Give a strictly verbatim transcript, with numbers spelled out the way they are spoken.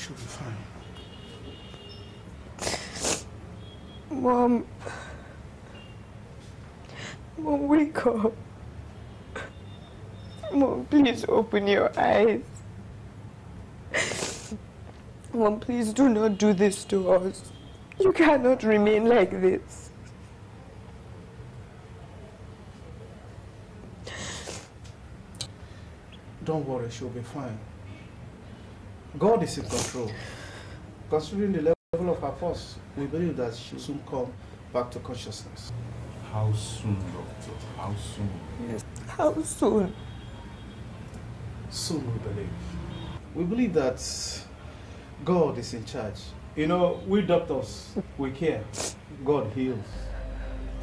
She'll be fine. Mom. Mom, wake up. Mom, please open your eyes. Mom, please do not do this to us. You cannot remain like this. Don't worry, she'll be fine. God is in control. Considering the level of her pulse, we believe that she'll soon come back to consciousness. How soon, doctor? How soon? Yes. How soon? Soon, we believe. We believe that God is in charge. You know, we doctors, we care. God heals.